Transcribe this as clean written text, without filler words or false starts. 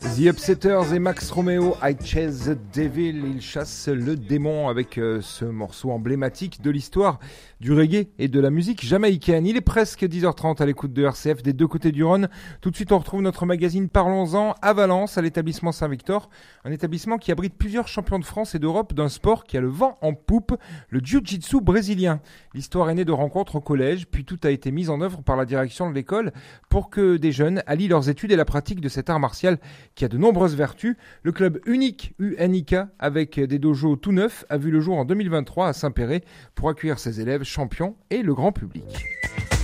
The Upsetters et Max Romeo, I Chase the Devil, ils chassent le démon avec ce morceau emblématique de l'histoire du reggae et de la musique jamaïcaine. Il est presque 10h30 à l'écoute de RCF des deux côtés du Rhône. Tout de suite on retrouve notre magazine Parlons-en à Valence, à l'établissement Saint-Victor, un établissement qui abrite plusieurs champions de France et d'Europe d'un sport qui a le vent en poupe, le jiu-jitsu brésilien. L'histoire est née de rencontres au collège, puis tout a été mis en œuvre par la direction de l'école pour que des jeunes allient leurs études et la pratique de cet art martial qui a de nombreuses vertus. Le club unique UNIK, avec des dojos tout neufs, a vu le jour en 2023 à Saint-Péret pour accueillir ses élèves champions et le grand public.